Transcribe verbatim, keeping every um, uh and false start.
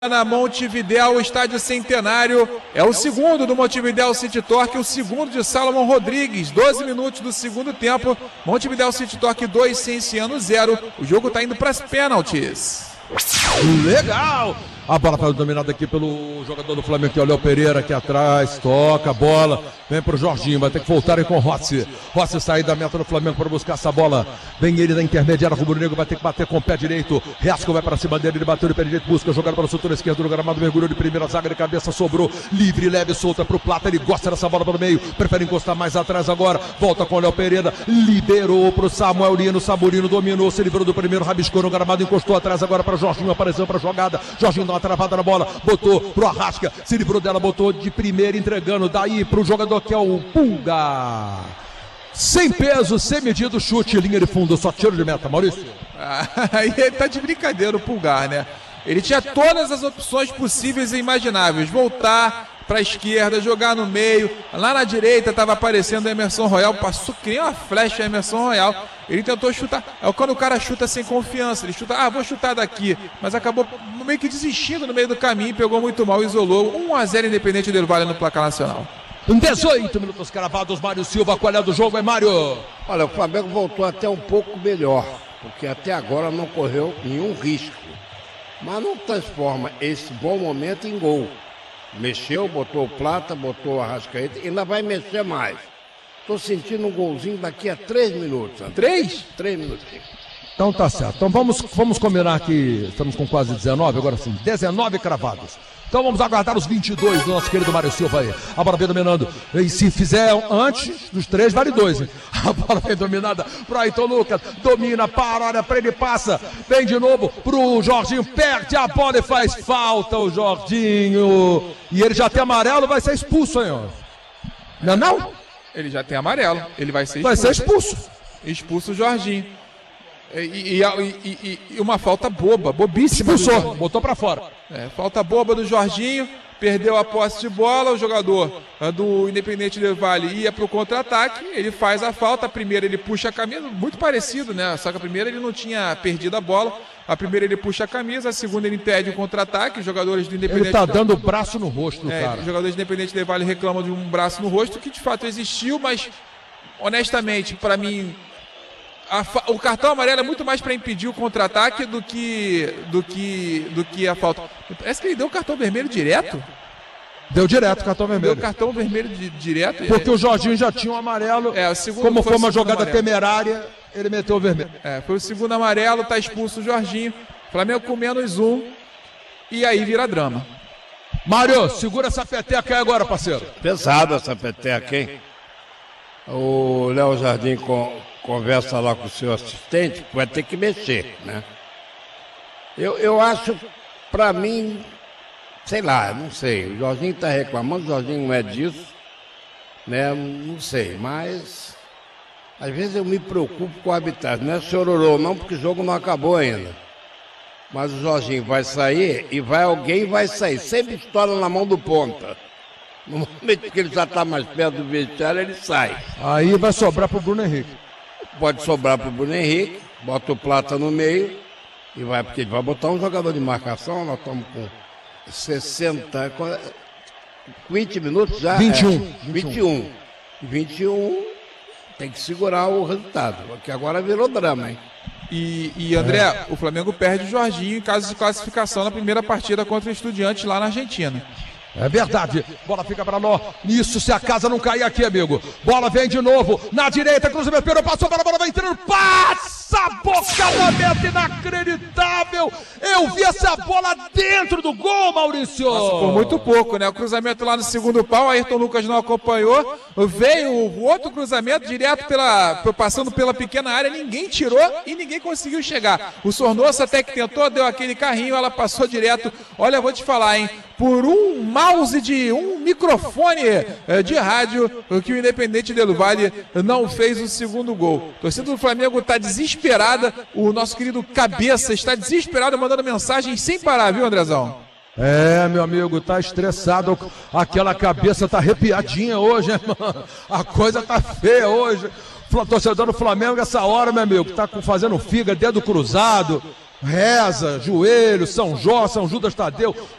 Na Montevidéu, estádio Centenário, é o segundo do Montevidéu City Torque, o segundo de Salomon Rodrigues, doze minutos do segundo tempo, Montevidéu City Torque dois, Cienciano zero, o jogo está indo para as pênaltis. Legal! A bola foi dominada aqui pelo jogador do Flamengo, que é o Léo Pereira, aqui atrás, toca a bola, vem pro Jorginho, vai ter que voltar aí com o Rossi. Rossi sair da meta do Flamengo para buscar essa bola, vem ele da intermediária, Rubro Negro vai ter que bater com o pé direito, Riasco vai para cima dele, ele bateu de pé direito, busca jogar para o setor esquerdo do gramado, mergulhou de primeira, zaga de cabeça, sobrou, livre, leve, solta pro Plata, ele gosta dessa bola para o meio, prefere encostar mais atrás agora, volta com o Léo Pereira, liberou pro Samuel Lino, Saburino dominou, se livrou do primeiro, rabiscou no gramado, encostou atrás agora para Jorginho, apareceu para jogada, Jorginho dá uma travada na bola, botou pro Arrasca, se livrou dela, botou de primeira, entregando daí pro jogador que é o Pulga. Sem peso, sem medido, chute, linha de fundo, só tiro de meta, Maurício. Aí ele tá de brincadeira o Pulgar, né? Ele tinha todas as opções possíveis e imagináveis, voltar para a esquerda, jogar no meio, lá na direita estava aparecendo o Emerson Royal, passou que nem uma flecha Emerson Royal, ele tentou chutar, é quando o cara chuta sem confiança, ele chuta, ah, vou chutar daqui, mas acabou meio que desistindo no meio do caminho, pegou muito mal, isolou, um a zero Independente Del Valle no placar nacional. dezoito minutos cravados, Mário Silva, qual é do jogo, é Mário? Olha, o Flamengo voltou até um pouco melhor, porque até agora não correu nenhum risco, mas não transforma esse bom momento em gol. Mexeu, botou o Plata, botou o Arrascaeta, ainda vai mexer mais. Tô sentindo um golzinho daqui a três minutos. André. Três? Três minutos. Então tá certo. Então vamos, vamos combinar que estamos com quase dezenove, agora sim, dezenove cravados. Então vamos aguardar os vinte e dois do nosso querido Mário Silva aí. A bola vem dominando. E se fizer antes dos três, vale dois, hein? A bola vem dominada pro Ayrton Lucas. Domina, para, olha pra ele, passa. Vem de novo pro Jorginho. Perde a bola e faz falta o Jorginho. E ele já tem amarelo, vai ser expulso, hein? Ó. Não, não? Ele já tem amarelo, ele vai ser expulso. Vai ser expulso. Expulso o Jorginho. E, e, e, e, e uma falta boba, bobíssima. Expulsou, botou pra fora. É, falta boba do Jorginho, perdeu a posse de bola, o jogador do Independente Del Valle ia pro contra-ataque, ele faz a falta, a primeira ele puxa a camisa, muito parecido, né? Só que a primeira ele não tinha perdido a bola, a primeira ele puxa a camisa, a segunda ele impede o contra-ataque, os jogadores do Independente... Ele tá dando o braço no rosto do é, cara. Os jogadores do Independente Del Valle reclamam de um braço no rosto, que de fato existiu, mas honestamente, para mim... A, o cartão amarelo é muito mais para impedir o contra-ataque do que, do, que, do que a falta. Parece que ele deu o cartão vermelho direto. Deu direto o cartão vermelho. Deu cartão vermelho de, direto. Porque é, o Jorginho já tinha um amarelo. É, o segundo, como foi, foi uma jogada amarelo. Temerária, ele meteu o vermelho. É, foi o segundo amarelo, tá expulso o Jorginho. Flamengo com menos um. E aí vira drama. Mário, segura essa peteca aí agora, parceiro. Pesado essa peteca, hein? O Léo Jardim com... conversa lá com o seu assistente, vai ter que mexer, né? Eu, eu acho, pra mim, sei lá, não sei, o Jorginho tá reclamando, o Jorginho não é disso, né? Não sei, mas às vezes eu me preocupo com a arbitragem, não é chororô não, porque o jogo não acabou ainda. Mas o Jorginho vai sair e vai alguém vai sair, sempre estoura na mão do ponta. No momento que ele já tá mais perto do vestiário, ele sai. Aí vai sobrar pro Bruno Henrique. Pode sobrar para o Bruno Henrique, bota o Plata no meio e vai, porque ele vai botar um jogador de marcação, nós estamos com sessenta, vinte minutos já. vinte e um. É, vinte e um. vinte e um tem que segurar o resultado, porque agora virou drama, hein? E, e André, é. o Flamengo perde o Jorginho em caso de classificação na primeira partida contra o Estudiantes lá na Argentina. É verdade, bola fica para nós, isso se a casa não cair aqui, amigo. Bola vem de novo, na direita, cruzamento, Pedro passou, a bola vai entrando, passa a boca da meta, inacreditável. Eu vi essa bola dentro do gol, Maurício. Nossa, por muito pouco, né? O cruzamento lá no segundo pau, Ayrton Lucas não acompanhou, veio o outro cruzamento direto, pela, passando pela pequena área, ninguém tirou e ninguém conseguiu chegar. O Sornosa até que tentou, deu aquele carrinho, ela passou direto. Olha, eu vou te falar, hein? Por um mouse de um microfone de rádio, que o Independente Del Valle não fez o segundo gol. A torcida do Flamengo está desesperada, o nosso querido Cabeça está desesperado, mandando mensagem sem parar, viu, Andrezão? É, meu amigo, tá estressado, aquela cabeça tá arrepiadinha hoje, hein, mano? A coisa tá feia hoje. Torcedor do Flamengo, essa hora, meu amigo, tá fazendo figa, dedo cruzado, reza, joelho, São Jó, São Judas Tadeu,